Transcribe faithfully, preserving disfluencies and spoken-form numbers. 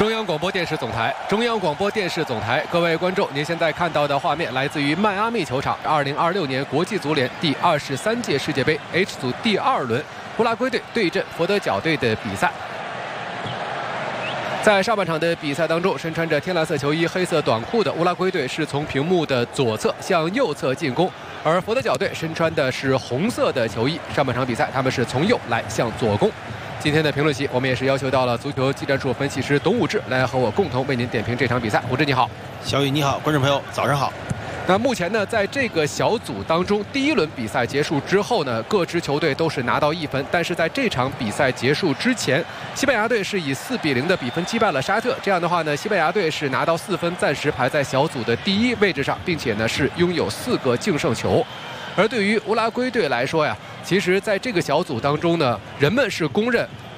中央广播电视总台，中央广播电视总台，各位观众，您现在看到的画面来自于迈阿密球场，二零二六年国际足联第二十三届世界杯 H 组第二轮，乌拉圭队对阵佛得角队的比赛。在上半场的比赛当中，身穿着天蓝色球衣、黑色短裤的乌拉圭队是从屏幕的左侧向右侧进攻，而佛得角队身穿的是红色的球衣。上半场比赛，他们是从右来向左攻。今天的评论席，我们也是要求到了足球技战术分析师董武志来和我共同为您点评这场比赛。武志你好。 小雨你好，观众朋友早上好。 那目前呢，在这个小组当中，第一轮比赛结束之后呢，各支球队都是拿到一分。但是在这场比赛结束之前，西班牙队是以四比零的比分击败了沙特。这样的话呢，西班牙队是拿到四分，暂时排在小组的第一位置上，并且呢是拥有四个净胜球。而对于乌拉圭队来说呀，其实在这个小组当中呢，人们是公认